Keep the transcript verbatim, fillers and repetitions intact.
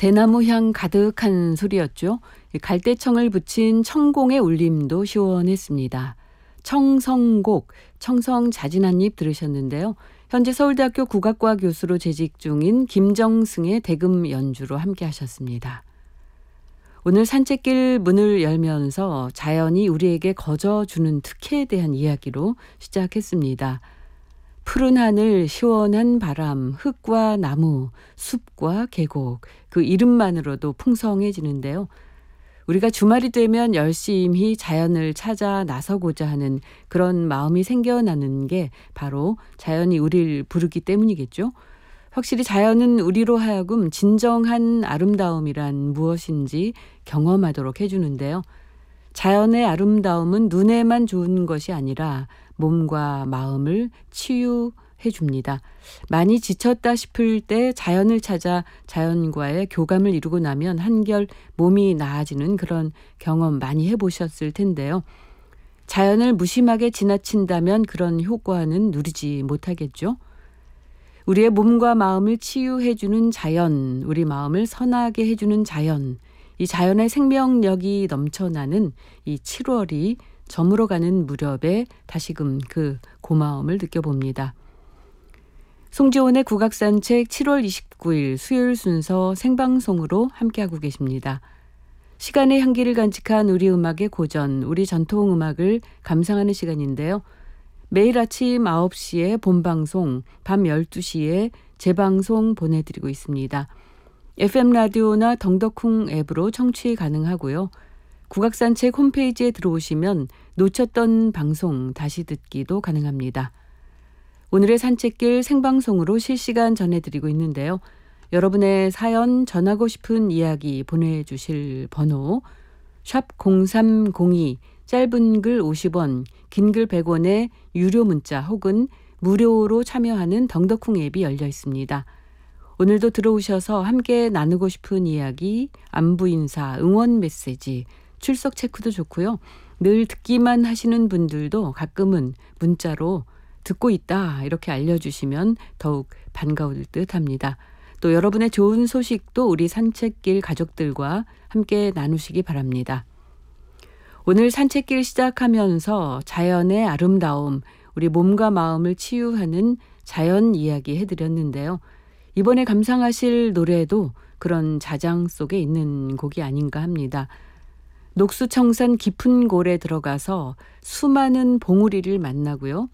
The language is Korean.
대나무 향 가득한 소리였죠. 갈대청을 붙인 청공의 울림도 시원했습니다. 청성곡, 청성 자진 한 입 들으셨는데요. 현재 서울대학교 국악과 교수로 재직 중인 김정승의 대금 연주로 함께 하셨습니다. 오늘 산책길 문을 열면서 자연이 우리에게 거저주는 특혜에 대한 이야기로 시작했습니다. 푸른 하늘, 시원한 바람, 흙과 나무, 숲과 계곡, 그 이름만으로도 풍성해지는데요. 우리가 주말이 되면 열심히 자연을 찾아 나서고자 하는 그런 마음이 생겨나는 게 바로 자연이 우리를 부르기 때문이겠죠. 확실히 자연은 우리로 하여금 진정한 아름다움이란 무엇인지 경험하도록 해주는데요. 자연의 아름다움은 눈에만 좋은 것이 아니라 몸과 마음을 치유해 줍니다. 많이 지쳤다 싶을 때 자연을 찾아 자연과의 교감을 이루고 나면 한결 몸이 나아지는 그런 경험 많이 해보셨을 텐데요. 자연을 무심하게 지나친다면 그런 효과는 누리지 못하겠죠. 우리의 몸과 마음을 치유해주는 자연, 우리 마음을 선하게 해주는 자연, 이 자연의 생명력이 넘쳐나는 이 칠월이 저물어가는 무렵에 다시금 그 고마움을 느껴봅니다. 송지온의 국악산책 칠월 이십구일 수요일 순서 생방송으로 함께하고 계십니다. 시간의 향기를 간직한 우리 음악의 고전, 우리 전통음악을 감상하는 시간인데요. 매일 아침 아홉 시에 본방송, 밤 열두 시에 재방송 보내드리고 있습니다. 에프엠 라디오나 덩덕쿵 앱으로 청취 가능하고요. 국악산책 홈페이지에 들어오시면 놓쳤던 방송 다시 듣기도 가능합니다. 오늘의 산책길 생방송으로 실시간 전해드리고 있는데요. 여러분의 사연, 전하고 싶은 이야기 보내주실 번호 샵 공삼공이, 짧은 글 오십 원, 긴 글 백 원의 유료 문자 혹은 무료로 참여하는 덩덕쿵 앱이 열려 있습니다. 오늘도 들어오셔서 함께 나누고 싶은 이야기, 안부 인사, 응원 메시지, 출석 체크도 좋고요. 늘 듣기만 하시는 분들도 가끔은 문자로 듣고 있다 이렇게 알려주시면 더욱 반가울 듯 합니다. 또 여러분의 좋은 소식도 우리 산책길 가족들과 함께 나누시기 바랍니다. 오늘 산책길 시작하면서 자연의 아름다움, 우리 몸과 마음을 치유하는 자연 이야기 해드렸는데요. 이번에 감상하실 노래도 그런 자장 속에 있는 곡이 아닌가 합니다. 녹수청산 깊은 골에 들어가서 수많은 봉우리를 만나고요.